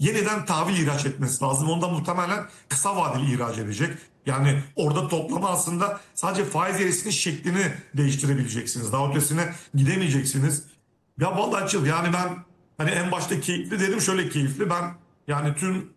yeniden tahvil ihraç etmesi lazım. Onda muhtemelen kısa vadeli ihraç edecek. Yani orada toplama aslında sadece faiz eğrisinin şeklini değiştirebileceksiniz. Daha ötesine gidemeyeceksiniz. Ya vallahi Açıl, yani ben hani en başta keyifli dedim, şöyle keyifli. Ben yani tüm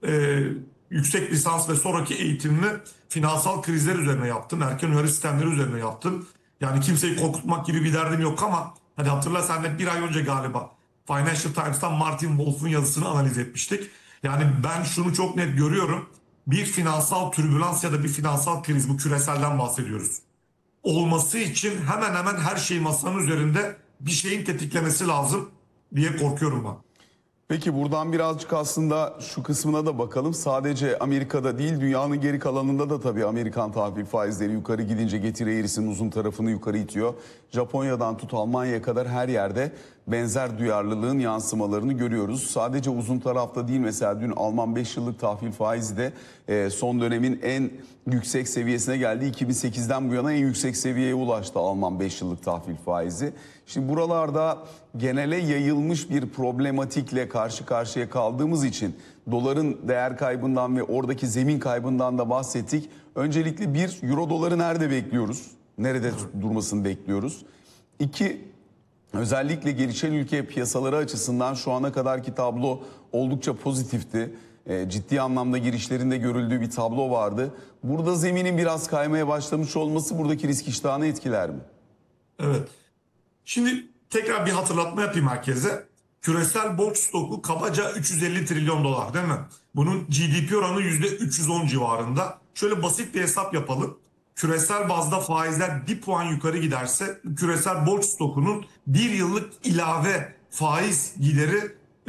yüksek lisans ve sonraki eğitimimi finansal krizler üzerine yaptım. Erken uyarı sistemleri üzerine yaptım. Yani kimseyi korkutmak gibi bir derdim yok ama hani hatırla, sen de bir ay önce galiba Financial Times'tan Martin Wolf'un yazısını analiz etmiştik. Yani ben şunu çok net görüyorum. Bir finansal türbülans ya da bir finansal kriz, bu küreselden bahsediyoruz, olması için hemen hemen her şey masanın üzerinde bir şeyin tetiklemesi lazım diye korkuyorum ben. Peki buradan birazcık aslında şu kısmına da bakalım. Sadece Amerika'da değil, dünyanın geri kalanında da tabii Amerikan tahvil faizleri yukarı gidince getiri eğrisinin uzun tarafını yukarı itiyor. Japonya'dan tut Almanya'ya kadar her yerde benzer duyarlılığın yansımalarını görüyoruz. Sadece uzun tarafta değil, mesela dün Alman 5 yıllık tahvil faizi de son dönemin en yüksek seviyesine geldi. 2008'den bu yana en yüksek seviyeye ulaştı Alman 5 yıllık tahvil faizi. Şimdi buralarda genele yayılmış bir problematikle karşı karşıya kaldığımız için doların değer kaybından ve oradaki zemin kaybından da bahsettik. Öncelikle bir, euro doları nerede bekliyoruz? Nerede durmasını bekliyoruz? İki, özellikle gelişen ülke piyasaları açısından şu ana kadarki tablo oldukça pozitifti. Ciddi anlamda girişlerinde görüldüğü bir tablo vardı. Burada zeminin biraz kaymaya başlamış olması buradaki risk iştahını etkiler mi? Evet. Şimdi tekrar bir hatırlatma yapayım herkese. Küresel borç stoku kabaca 350 trilyon dolar değil mi? Bunun GDP oranı %310 civarında. Şöyle basit bir hesap yapalım. Küresel bazda faizler bir puan yukarı giderse küresel borç stokunun bir yıllık ilave faiz gideri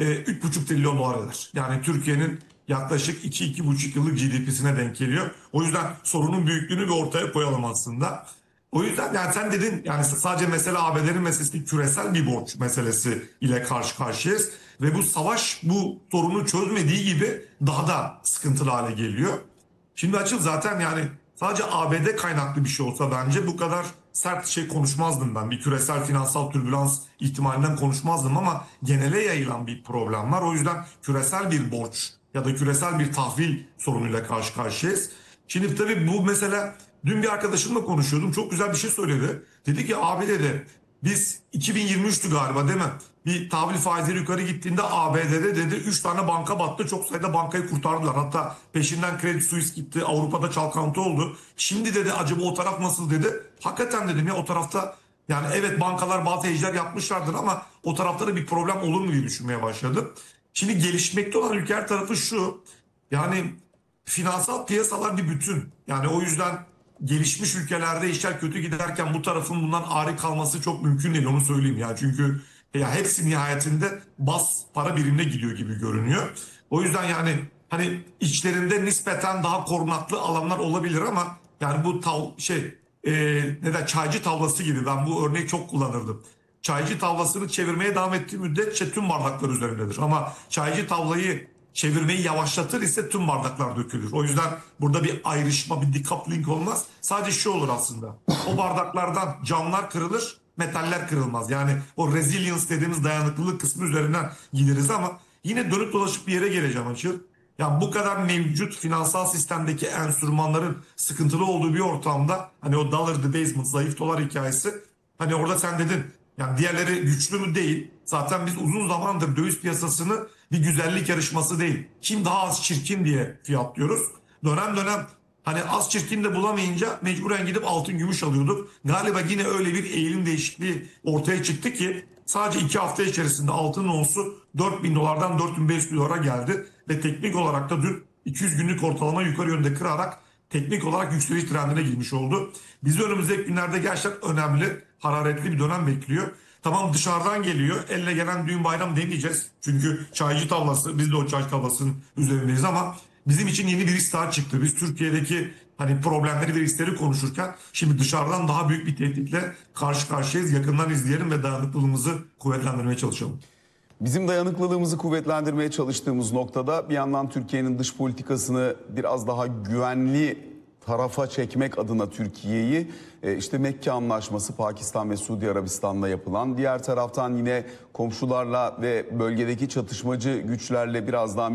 3,5 trilyon dolar eder. Yani Türkiye'nin yaklaşık 2-2,5 yıllık GDP'sine denk geliyor. O yüzden sorunun büyüklüğünü bir ortaya koyalım aslında. O yüzden yani sen dedin, yani sadece mesele ABD'nin meselesi değil, küresel bir borç meselesi ile karşı karşıyayız. Ve bu savaş bu sorunu çözmediği gibi daha da sıkıntılı hale geliyor. Şimdi Açıl, zaten yani sadece ABD kaynaklı bir şey olsa bence bu kadar sert şey konuşmazdım ben. Bir küresel finansal türbülans ihtimalinden konuşmazdım ama genele yayılan bir problem var. O yüzden küresel bir borç ya da küresel bir tahvil sorunuyla karşı karşıyayız. Şimdi tabii bu mesela, dün bir arkadaşımla konuşuyordum. Çok güzel bir şey söyledi. Dedi ki abi, dedi, biz 2023'tü galiba değil mi? Bir tahvil faizleri yukarı gittiğinde ABD'de, dedi, 3 tane banka battı. Çok sayıda bankayı kurtardılar. Hatta peşinden Credit Suisse gitti. Avrupa'da çalkantı oldu. Şimdi, dedi, acaba o taraf nasıl, dedi. Hakikaten dedim ya, o tarafta yani evet bankalar bazı hecler yapmışlardır ama o tarafta da bir problem olur mu diye düşünmeye başladım. Şimdi gelişmekte olan ülkeler tarafı şu. Yani finansal piyasalar bir bütün. Yani o yüzden gelişmiş ülkelerde işler kötü giderken bu tarafın bundan ari kalması çok mümkün değil, onu söyleyeyim ya. Çünkü ya hepsi nihayetinde bas para birimine gidiyor gibi görünüyor. O yüzden yani hani içlerinde nispeten daha korunaklı alanlar olabilir ama yani bu neden çaycı tavlası gibi, ben bu örneği çok kullanırdım. Çaycı tavlasını çevirmeye devam ettiği müddetçe tüm bardaklar üzerindedir. Ama çaycı tavlayı çevirmeyi yavaşlatır ise tüm bardaklar dökülür. O yüzden burada bir ayrışma, bir decoupling olmaz. Sadece şu olur aslında. O bardaklardan camlar kırılır, metaller kırılmaz. Yani o resilience dediğimiz dayanıklılık kısmı üzerinden gideriz ama yine dönüp dolaşıp bir yere geleceğim Açıl. Ya bu kadar mevcut finansal sistemdeki enstrümanların sıkıntılı olduğu bir ortamda, hani o dollar debasement, zayıf dolar hikayesi, hani orada sen dedin yani diğerleri güçlü mü, değil. Zaten biz uzun zamandır döviz piyasasını bir güzellik yarışması değil, kim daha az çirkin diye fiyatlıyoruz. Dönem dönem hani az çirkin de bulamayınca mecburen gidip altın gümüş alıyorduk. Galiba yine öyle bir eğilim değişikliği ortaya çıktı ki sadece 2 hafta içerisinde altının onsu 4.000 dolardan 4.500 dolara geldi. Ve teknik olarak da dün 200 günlük ortalama yukarı yönde kırarak teknik olarak yükseliş trendine girmiş oldu. Bizi önümüzdeki günlerde gerçekten önemli, hararetli bir dönem bekliyor. Tamam, dışarıdan geliyor. Elle gelen düğün bayram demeyeceğiz. Çünkü çaycı tavlası, biz de o çaycı tavlasının üzerindeyiz ama bizim için yeni bir risk daha çıktı. Biz Türkiye'deki hani problemleri ve riskleri konuşurken şimdi dışarıdan daha büyük bir tehditle karşı karşıyayız. Yakından izleyelim ve dayanıklılığımızı kuvvetlendirmeye çalışalım. Bizim dayanıklılığımızı kuvvetlendirmeye çalıştığımız noktada bir yandan Türkiye'nin dış politikasını biraz daha güvenli tarafa çekmek adına Türkiye'yi işte Mekke Anlaşması, Pakistan ve Suudi Arabistan'la yapılan, diğer taraftan yine komşularla ve bölgedeki çatışmacı güçlerle biraz daha